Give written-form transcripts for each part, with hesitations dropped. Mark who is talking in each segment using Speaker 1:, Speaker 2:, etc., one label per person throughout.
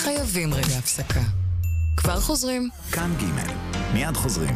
Speaker 1: חייבים רגע הפסקה. כבר חוזרים.
Speaker 2: כאן ג' מיד חוזרים.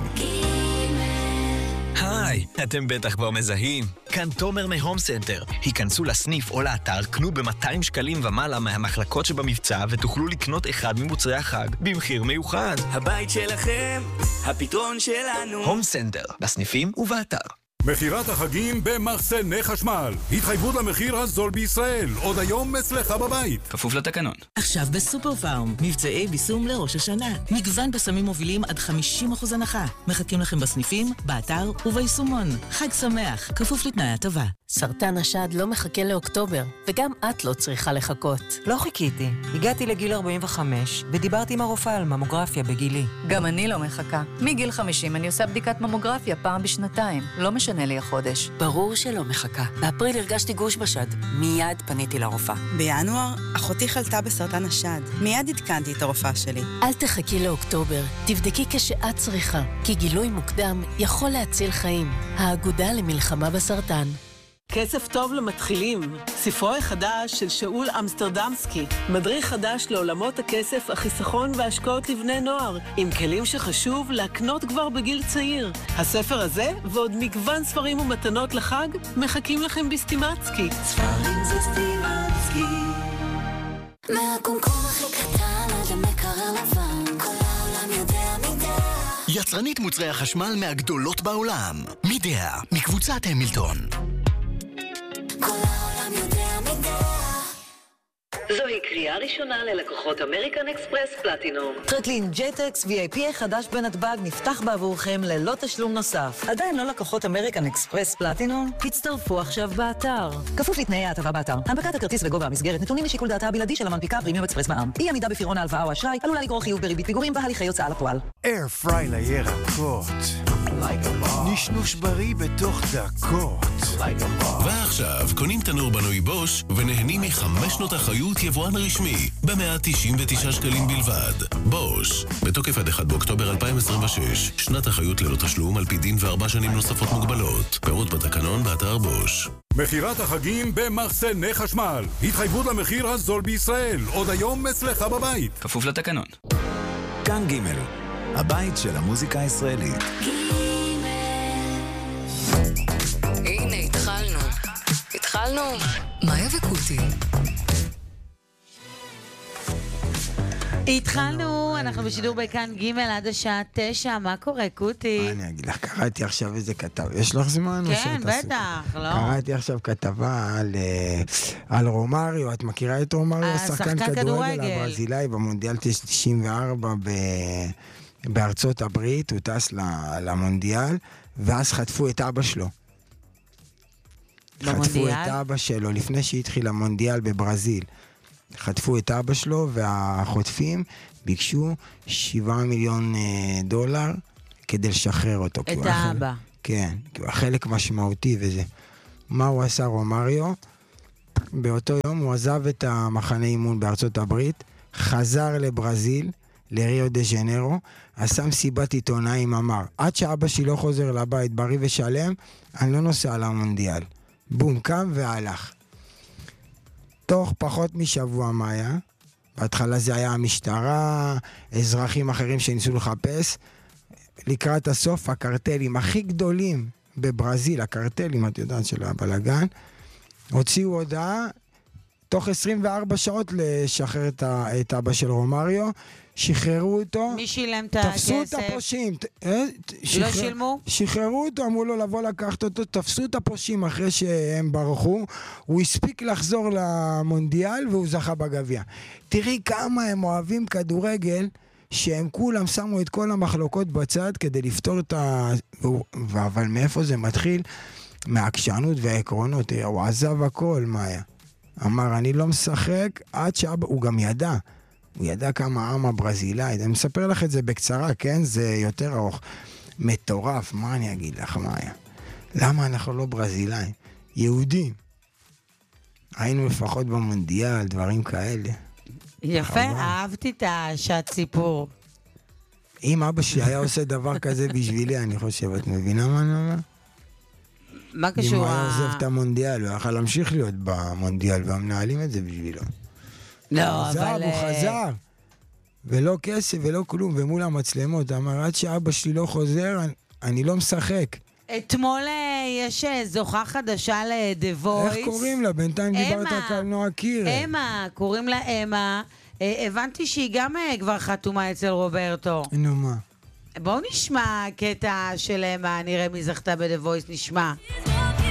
Speaker 3: היי, אתם בטח כבר מזהים. כאן תומר מהום סנטר. היכנסו לסניף או לאתר, קנו ב-200 שקלים ומעלה מהמחלקות שבמבצע ותוכלו לקנות אחד ממוצרי החג במחיר מיוחד.
Speaker 4: הבית שלכם, הפתרון שלנו.
Speaker 3: הום סנטר, בסניפים ובאתר.
Speaker 5: מחירת החגים במחסני חשמל. התחייבות למחיר הזול בישראל. עוד היום אצלך בבית.
Speaker 3: כפוף לתקנון.
Speaker 6: עכשיו בסופר פארם, מבצעי ביסום לראש השנה. מגוון בסמים מובילים עד 50% הנחה. מחכים לכם בסניפים, באתר וביישומון. חג שמח, כפוף לתנאי הטבה.
Speaker 7: סרטן השד לא מחכה לאוקטובר, וגם את לא צריכה לחכות.
Speaker 8: לא חיכיתי. הגעתי לגיל 45 ודיברתי עם הרופאה על ממוגרפיה בגילי.
Speaker 9: גם אני לא מחכה. מגיל 50 אני עושה בדיקת ממוגרפיה פעם בשנתיים. לא משנה לי החודש.
Speaker 7: ברור שלא מחכה. באפריל הרגשתי גוש בשד. מיד פניתי לרופאה.
Speaker 10: בינואר, אחותי חלתה בסרטן השד. מיד עדכנתי את הרופאה שלי.
Speaker 7: אל תחכי לאוקטובר. תבדקי כשאת צריכה, כי גילוי מוקדם יכול להציל חיים. האגודה למלחמה בסרטן.
Speaker 11: כסף טוב למתחילים, ספרו החדש של שאול אמסטרדמסקי, מדריך חדש לעולמות הכסף, החיסכון וההשקעות לבני נוער, עם כלים שחשוב להקנות כבר בגיל צעיר. הספר הזה ועוד מגוון ספרים ומתנות לחג מחכים לכם בסטימצקי.
Speaker 12: ספרים זה סטימצקי. מהקומקום הכי קטן עד המקרר לבן, כל העולם יודע מידע.
Speaker 13: יצרנית מוצרי החשמל מהגדולות בעולם, מידע, מקבוצת המילטון.
Speaker 12: כל העולם יודע מידע.
Speaker 14: זוהי קריאה ראשונה ללקוחות אמריקן אקספרס פלטינום.
Speaker 8: טרקלין ג'טקס VIP החדש בנתב"ג נפתח בעבורכם ללא תשלום נוסף. עדיין לא לקוחות אמריקן אקספרס פלטינום? הצטרפו עכשיו באתר. כפוף לתנאי ההטבה באתר. הנפקת הכרטיס וגובה המסגרת נתונים לשיקול דעתה הבלעדי של המנפיקה פרימיום אקספרס מע"מ. אי עמידה בפירעון ההלוואה או אשראי עלולה לגרור חיוב בריבית פיגורים והליכי הוצאה לפועל.
Speaker 15: אייר פריי לירקות. נשנוש בריא בתוך דקות.
Speaker 16: ועכשיו קונים תנור בנוי בוש ונהנים מ5 שנות אחריות יבואן רשמי ב199 שקלים בלבד. בוש, בתוקף עד 1 באוקטובר 2026, שנת אחריות ללא תשלום על פי דין ו4 שנים נוספות מוגבלות. פירוט בתקנון באתר בוש.
Speaker 5: מחירת החגים במחסני חשמל. התחייבות למחיר הזול בישראל. עוד היום אצלך בבית.
Speaker 3: כפוף לתקנון.
Speaker 2: כאן ג' הבית של המוזיקה הישראלית.
Speaker 1: הנה, התחלנו. מאיה וקוטי.
Speaker 17: התחלנו, אנחנו בשידור בכאן ג' עד השעה 9, מה קורה, קוטי?
Speaker 18: אני אגיד לך, קראתי עכשיו איזה כתב, יש לך זמן?
Speaker 17: כן, בטח, לא.
Speaker 18: קראתי עכשיו כתבה על רומריו, את מכירה את רומריו?
Speaker 17: שחקן כדורגל
Speaker 18: הברזילאי במונדיאל 94 בארצות הברית, הוא טס למונדיאל, ואז חטפו את אבא שלו. חטפו את אבא שלו, לפני שהתחיל המונדיאל בברזיל. חטפו את אבא שלו, והחוטפים ביקשו $7 מיליון כדי לשחרר אותו.
Speaker 17: את האבא.
Speaker 18: כן, כי הוא חלק משמעותי וזה. מה הוא עשה רומריו? באותו יום הוא עזב את המחנה אימון בארצות הברית, חזר לברזיל, לריו דה ז'נרו, עשה מסיבת עיתונאים, אמר, עד שאבא שלי לא חוזר לבית בריא ושלם, אני לא נוסע למונדיאל. בום, קם והלך. תוך פחות משבוע מאיה, בהתחלה זה היה המשטרה, אזרחים אחרים שניסו לחפש, לקראת הסוף הקרטלים הכי גדולים בברזיל, הקרטלים, את יודעת, של הבלגן, הוציאו הודעה, תוך 24 שעות לשחרר את אבא של רומריו, שחררו אותו.
Speaker 17: מי שילם את הכסף?
Speaker 18: תפסו את הפושעים.
Speaker 17: לא שילמו?
Speaker 18: שחררו אותו, אמרו לו לבוא לקחת אותו, תפסו את הפושעים אחרי שהם ברחו, הוא הספיק לחזור למונדיאל והוא זכה בגביע. תראי כמה הם אוהבים כדורגל, שהם כולם שמו את כל המחלוקות בצד כדי לפתור את אבל מאיפה זה מתחיל? מהעקשנות והעקרונות. הוא עזב הכל, מאיה. אמר, אני לא משחק עד שאבא, הוא גם ידע. הוא ידע כמה העם הברזילאי. אני מספר לך את זה בקצרה, כן? זה יותר ארוך. מטורף, מה אני אגיד לך, מאיה? למה אנחנו לא ברזילאים? יהודים. היינו לפחות במונדיאל, דברים כאלה.
Speaker 17: יפה, אהבתי את השעת סיפור.
Speaker 18: אם אבא שלי היה עושה דבר כזה בשבילי, אני חושב, את מבינה מה אני אומר?
Speaker 17: מה קשור?
Speaker 18: אם הוא היה עוזב את המונדיאל, הוא יכל להמשיך להיות במונדיאל, והמנהלים את זה בשבילו.
Speaker 17: לא, אבל...
Speaker 18: הוא חזר. ולא כסף ולא כלום, ומול המצלמות, אמר, עד שאבא שלי לא חוזר, אני לא משחק.
Speaker 17: אתמול יש זוכה חדשה ל-The Voice.
Speaker 18: איך קוראים לה? בינתיים דיברת על נועה קירל.
Speaker 17: אמה, קוראים לה אמה. הבנתי שהיא גם כבר חתומה אצל רוברטו.
Speaker 18: נו מה?
Speaker 17: בואו נשמע קטע של אמה, נראה מי זכתה ב-The Voice, נשמע.